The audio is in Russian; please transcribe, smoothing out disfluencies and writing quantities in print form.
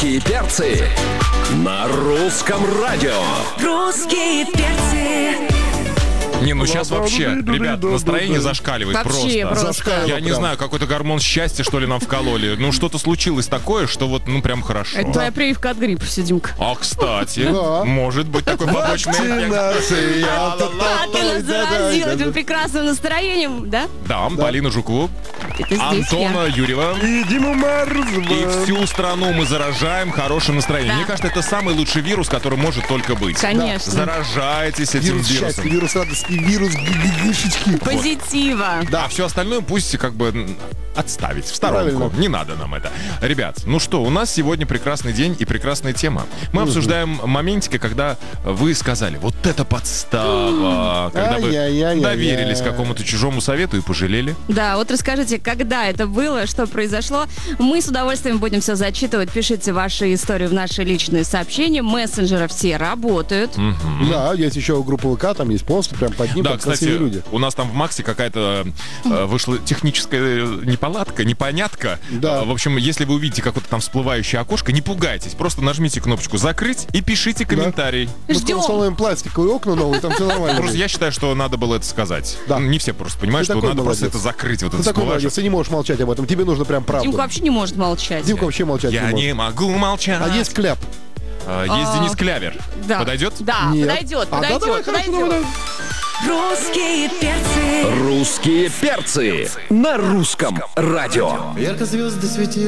Русские перцы на русском радио. Русские перцы. Не, ну сейчас вообще, ребят, настроение зашкаливает Вообще просто. Я не знаю, какой-то гормон счастья, что ли, нам вкололи. Ну, что-то случилось такое, что вот, ну, прям хорошо. Это твоя прививка от гриппа, Сидимка. А, кстати, Да. может быть такой побочный эффект. А ты нас заразил этим прекрасным настроением, да? Да, Полину Жукову, Это здесь Антона Юрьева. И Диму Морозова. И всю страну мы заражаем хорошим настроением. Да. Мне кажется, это самый лучший вирус, который может только быть. Конечно. Заражайтесь этим Вирус счастья, вирусом. вирус радости, вирус гышечки. Позитива. А все остальное пусть как бы отставить в сторонку. Правильно. Не надо нам это. Ребят, ну что, у нас сегодня прекрасный день и прекрасная тема. Мы обсуждаем моментики, когда вы сказали, вот это подстава. Когда вы Ай-яй-яй-яй-яй. доверились какому-то чужому совету и пожалели. Да, вот расскажите, когда это было, что произошло. Мы с удовольствием будем все зачитывать. Пишите ваши истории в наши личные сообщения. Мессенджеры все работают. Да, есть еще группа ВК, там есть пост, прям под ним Да, там кстати, красивые люди. у нас там в Максе какая-то вышла техническая неполадка, непонятка. Да. В общем, если вы увидите какое-то там всплывающее окошко, не пугайтесь. Просто нажмите кнопочку «Закрыть» и пишите комментарий. Мы Ждем. установим пластиковые окна новые, там все нормально. Просто будет. я считаю, что надо было это сказать. Да. Не все просто понимают, Ты что такой надо просто молодец. это закрыть. Вот Ты это такой всплывающее. молодец, ты не можешь молчать об этом. Тебе нужно прям правду. Димка вообще не может молчать. Димка вообще молчать Я не может. не могу молчать. А есть кляп? Есть Денис Клявер. Да. Подойдет? Да, Нет. подойдет, А, да, давай, подойдет, хорошо, подойдет. давай. Русские перцы. Русские перцы на русском радио. Ярко звезды светили.